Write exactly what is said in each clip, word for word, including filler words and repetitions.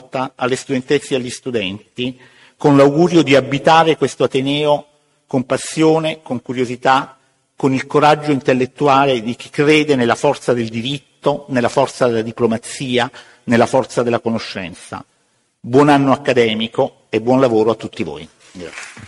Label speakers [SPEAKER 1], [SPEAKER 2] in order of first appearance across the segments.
[SPEAKER 1] rivolta alle studentesse e agli studenti, con l'augurio di abitare questo Ateneo con passione, con curiosità, con il coraggio intellettuale di chi crede nella forza del diritto, nella forza della diplomazia, nella forza della conoscenza. Buon anno accademico e buon lavoro a tutti voi. Grazie.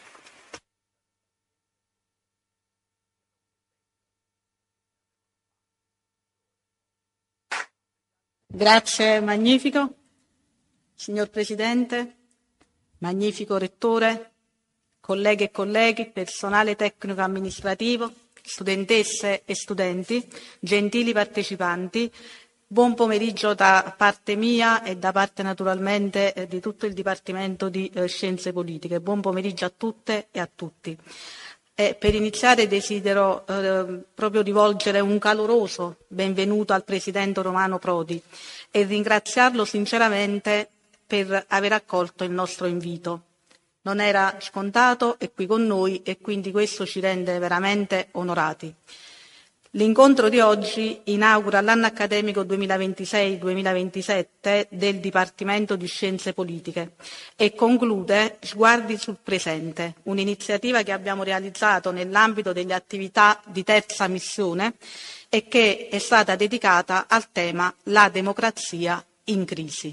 [SPEAKER 2] Grazie, magnifico. Signor Presidente, magnifico Rettore, colleghe e colleghi, personale tecnico amministrativo, studentesse e studenti, gentili partecipanti, buon pomeriggio da parte mia e da parte naturalmente eh, di tutto il Dipartimento di eh, Scienze Politiche. Buon pomeriggio a tutte e a tutti. E per iniziare desidero eh, proprio rivolgere un caloroso benvenuto al Presidente Romano Prodi e ringraziarlo sinceramente per aver accolto il nostro invito. Non era scontato, è qui con noi e quindi questo ci rende veramente onorati. L'incontro di oggi inaugura l'anno accademico duemilaventisei duemilaventisette del Dipartimento di Scienze Politiche e conclude Sguardi sul presente, un'iniziativa che abbiamo realizzato nell'ambito delle attività di terza missione e che è stata dedicata al tema La democrazia in crisi.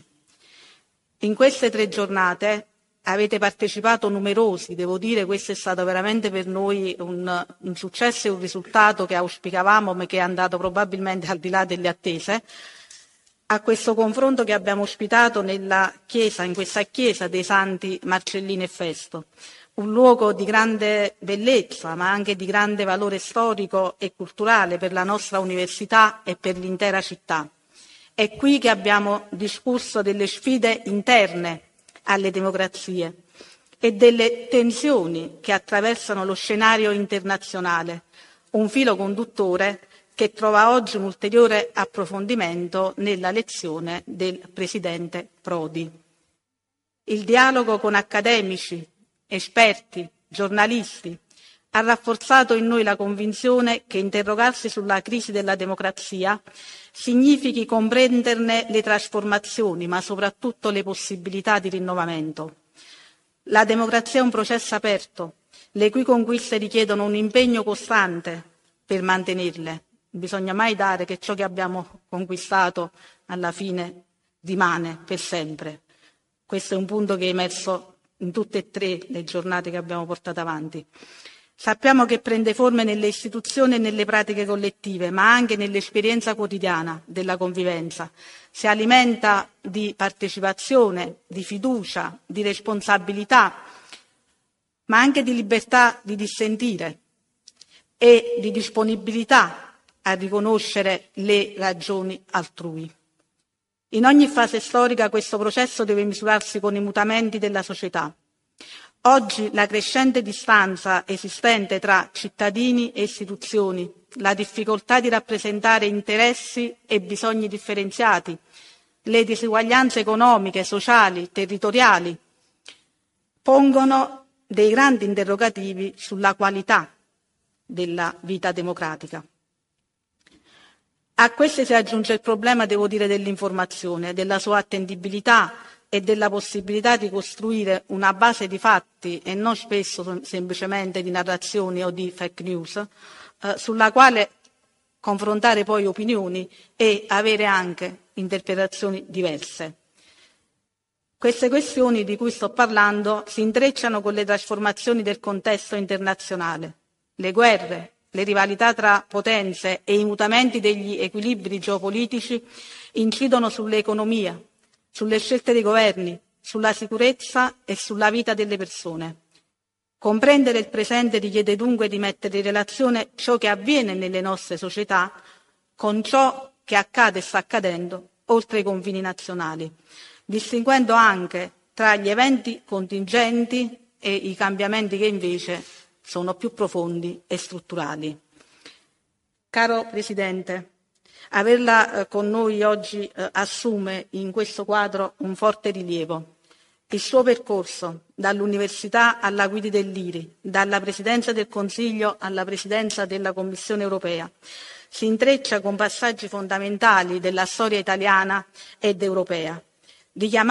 [SPEAKER 2] In queste tre giornate avete partecipato numerosi, devo dire questo è stato veramente per noi un, un successo e un risultato che auspicavamo ma che è andato probabilmente al di là delle attese, a questo confronto che abbiamo ospitato nella chiesa, in questa chiesa dei Santi Marcellino e Festo, un luogo di grande bellezza ma anche di grande valore storico e culturale per la nostra università e per l'intera città. È qui che abbiamo discusso delle sfide interne alle democrazie e delle tensioni che attraversano lo scenario internazionale, un filo conduttore che trova oggi un ulteriore approfondimento nella lezione del Presidente Prodi. Il dialogo con accademici, esperti, giornalisti ha rafforzato in noi la convinzione che interrogarsi sulla crisi della democrazia significhi comprenderne le trasformazioni, ma soprattutto le possibilità di rinnovamento. La democrazia è un processo aperto, le cui conquiste richiedono un impegno costante per mantenerle. Non bisogna mai dare che ciò che abbiamo conquistato alla fine rimane per sempre. Questo è un punto che è emerso in tutte e tre le giornate che abbiamo portato avanti. Sappiamo che prende forma nelle istituzioni e nelle pratiche collettive, ma anche nell'esperienza quotidiana della convivenza. Si alimenta di partecipazione, di fiducia, di responsabilità, ma anche di libertà di dissentire e di disponibilità a riconoscere le ragioni altrui. In ogni fase storica questo processo deve misurarsi con i mutamenti della società. Oggi la crescente distanza esistente tra cittadini e istituzioni, la difficoltà di rappresentare interessi e bisogni differenziati, le disuguaglianze economiche, sociali, territoriali, pongono dei grandi interrogativi sulla qualità della vita democratica. A questo si aggiunge il problema, devo dire, dell'informazione, della sua attendibilità e della possibilità di costruire una base di fatti e non spesso semplicemente di narrazioni o di fake news, eh, sulla quale confrontare poi opinioni e avere anche interpretazioni diverse. Queste questioni di cui sto parlando si intrecciano con le trasformazioni del contesto internazionale, le guerre, le rivalità tra potenze e i mutamenti degli equilibri geopolitici incidono sull'economia, sulle scelte dei governi, sulla sicurezza e sulla vita delle persone. Comprendere il presente richiede dunque di mettere in relazione ciò che avviene nelle nostre società con ciò che accade e sta accadendo oltre i confini nazionali, distinguendo anche tra gli eventi contingenti e i cambiamenti che invece sono più profondi e strutturali. Caro Presidente, averla eh, con noi oggi eh, assume in questo quadro un forte rilievo. Il suo percorso, dall'Università alla guida dell'I R I, dalla Presidenza del Consiglio alla Presidenza della Commissione Europea, si intreccia con passaggi fondamentali della storia italiana ed europea, richiamando